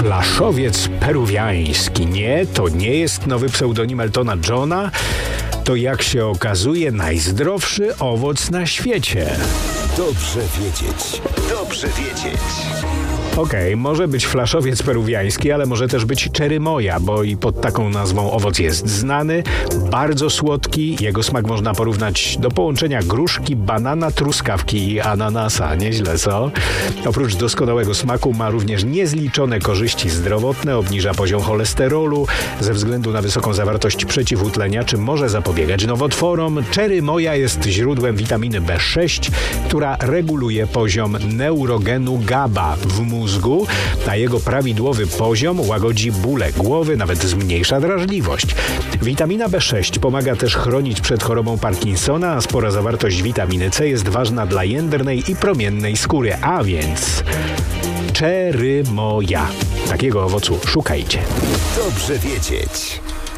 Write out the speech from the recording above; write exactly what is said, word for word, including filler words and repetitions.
Flaszowiec peruwiański. Nie, to nie jest nowy pseudonim Eltona Johna. To, jak się okazuje, najzdrowszy owoc na świecie. Dobrze wiedzieć. Dobrze wiedzieć. Okej, okay, może być flaszowiec peruwiański, ale może też być cherry moja, bo i pod taką nazwą owoc jest znany, bardzo słodki. Jego smak można porównać do połączenia gruszki, banana, truskawki i ananasa. Nieźle, co? Oprócz doskonałego smaku ma również niezliczone korzyści zdrowotne, obniża poziom cholesterolu ze względu na wysoką zawartość przeciwutleniaczy, może zapobiegać nowotworom. Cherry moja jest źródłem witaminy B sześć, która reguluje poziom neurogenu GABA w mózgu. mózgu, a jego prawidłowy poziom łagodzi bóle głowy, nawet zmniejsza drażliwość. Witamina B sześć pomaga też chronić przed chorobą Parkinsona, a spora zawartość witaminy C jest ważna dla jędrnej i promiennej skóry, a więc cherry moja. Takiego owocu szukajcie. Dobrze wiedzieć.